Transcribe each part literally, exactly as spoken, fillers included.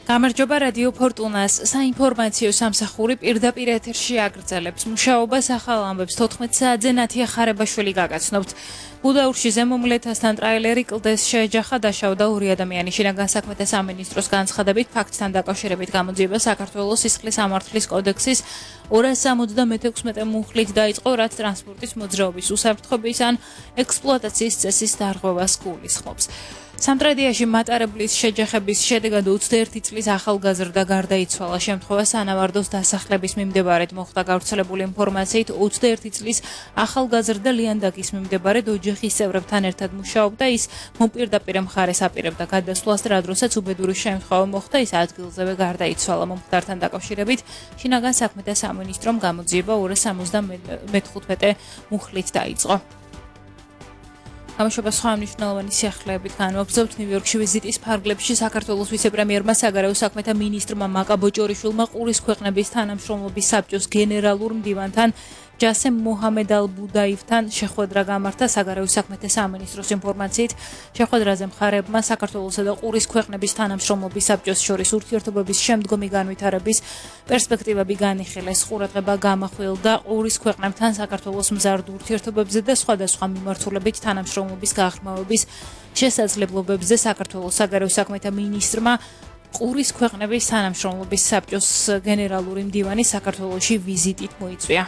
გამარჯობა რადიო ფორტუნას საინფორმაციო სამსახური პირდაპირ ეთერში აგრძელებს მუშაობას ახალ ამბებს თოთხმეტ საათზე ნათია ხარებაშვილი გაგაცნობთ. გუდაურში ზემომლეთასთან ტრაილერი კლდეს შეეჯახა დაშავდა ორი ადამიანი. შინაგან საქმეთა სამინისტროს განცხადებით ფაქტთან დაკავშირებით გამოძიება საქართველოს სისხლის სამართლის კოდექსის ორას სამოცდამეექვსმეტე მუხლით დაიწყო, რაც ტრანსპორტის მოძრაობის უსაფრთხოების ან ექსპლუატაციის წესის დარღვევას გულისხმობს. სამტრედიაში მატარებლის შეჯახების შედეგად ოცდაერთი წლის ახალგაზრდა გარდაიცვალა. შემთხვევა სანავარდოს დასახლების მიმდებარედ მოხდა. გავრცელებული ინფორმაციით ოცდაერთი წლის ახალგაზრდა ლიანდაგის მიმდებარედ ოჯახის წევრებთან ერთად მუშაობდა. ის მოპირდაპირ მხარეს აპირებდა გადასვლას, რა დროსაც უბედური შემთხვევა მოხდა, ის ადგილზევე გარდაიცვალა. მომხდართან დაკავშირებით შინაგან საქმეთა სამინისტრომ გამოძიება ორას სამოცდამეთხუთმეტე მუხლით დაიწყო. გამშვება სხვა მნიშვნელოვანი სიახლეებით განვაგრძობთ. ნიუ-იორკში ვიზიტის ფარგლებში საქართველოს ვიცე-პრემიერმა საგარეო საქმეთა მინისტრმა მაკა ბოჭორიშვილმა ყურის ქვეყნების თანამშრომლობის საბჭოს გენერალურ მდივანთან ჯასემ მოჰამედ ალ-ბუდაივთან შეხვედრა გამართა. საგარეო საქმეთა სამინისტროს ინფორმაციით შეხვედრაზე მხარეებმა საქართველოსა და ყურის ქვეყნების თანამშრომლობის საბჭოს შორის ურთიერთობების შემდგომი განვითარების პერსპექტივები განიხილეს. ყურადღება გამახვილდა ყურის ქვეყნებთან საქართველოს მზარდ ურთიერთობებზე და სხვადასხვა მიმართულებით თანამშრომლობის გაღრმავების შესაძლებლობებზე. საქართველოს საგარეო საქმეთა მინისტრმა ყურის ქვეყნების თანამშრომლობის საბჭოს გენერალური მდივანი საქართველოში ვიზიტით მოიწვია.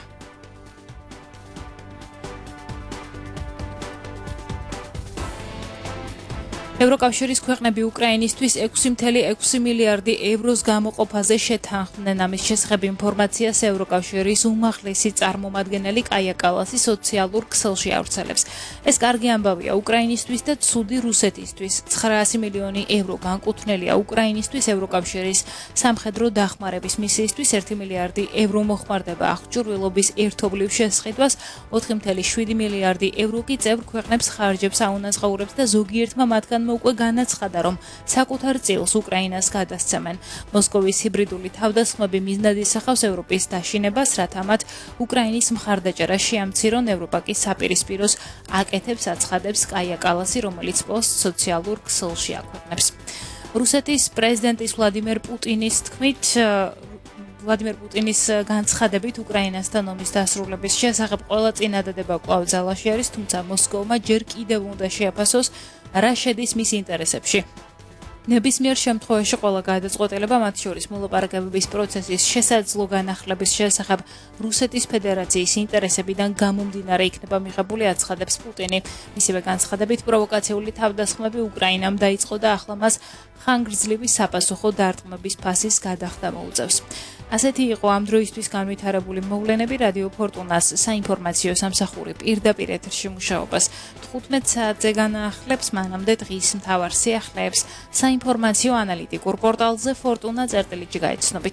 ევროკავშირის ქვეყნები უკრაინისთვის ექვსი წუთი ექვსი მილიარდი ევროს გამოყოფაზე შეთანხმდნენ. ამის შესახებ ინფორმაციას ევროკავშირის უმაღლესი წარმომადგენელი კაია კალასი სოციალურ ქსელში ავრცელებს. ეს კარგი ამბავია უკრაინისთვის და ცუდი რუსეთისთვის. ცხრაასი მილიონი евро განკუთვნილია უკრაინისთვის. ევროკავშირის სამხედრო დახმარების მისიისთვის ერთი მილიარდი евро მოხმარდება აღჭურვილობის ერთობლივ შესყიდვას. ოთხი წუთი შვიდი მილიარდი евро კი წევრ ქვეყნებს ხარჯებს აუნაზღაურებს და ზოგიერთმა მათგან უკვე განაცხადა, რომ საკუთარ წილს უკრაინას გადასცემენ. მოსკოვის ჰიბრიდული თავდასხმები მიზნად ისახავს ევროპის დაშინებას, რათა მათ უკრაინის მხარდაჭერა შეამცირონ. ევროპა კი საპირისპიროს აკეთებს, აცხადებს კაია კალასი, რომელიც პოსტ სოციალურ ქსელში აქვეყნებს. რუსეთის პრეზიდენტის ვლადიმერ პუტინის თქმით, ვლადიმერ პუტინის განცხადებით უკრაინასთან ომის დასრულების შესახებ ყველა წინადადება კვლავ ძალაში არის, თუმცა მოსკოვმა ჯერ კიდევ უნდა შეაფასოს რა შედის მის ინტერესებში. ნებისმიერ შემთხვევაში ყველა გადაწყვეტილება, მათ შორის მოლაპარაკებების პროცესის შესაძლო განახლების შესახებ რუსეთის ფედერაციის ინტერესებიდან გამომდინარე იქნება მიღებული, აცხადებს პუტინი. მისივე განცხადებით პროვოკაციული თავდასხმები უკრაინამ დაიწყო და ახლა მას ხანგრძლივი საპასუხო დარტყმების ფასის გადახდა მოუწევს. ასეთი იყო ამ დროისთვის განვითარებული მოვლენები. რადიო ფორტუნას საინფორმაციო სამსახური პირდაპირ ეთერში მუშაობას თხუთმეტ საათზე განაახლებს. მანამდე დღის მთავარ სიახლეებს საინფორმაციო ანალიტიკურ პორტალზე ფორტუნა წერტილიჯი გაიცნობით.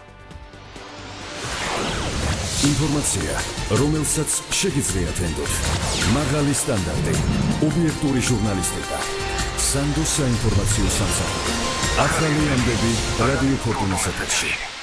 ინფორმაცია, რომელსაც შეგიძლიათ ენდოთ. მაღალი სტანდარტი, ობიექტური ჟურნალისტიკა. სანდოს საინფორმაციო სამსახური. ახალი ამბები რადიო ფორტუნას ეთერში.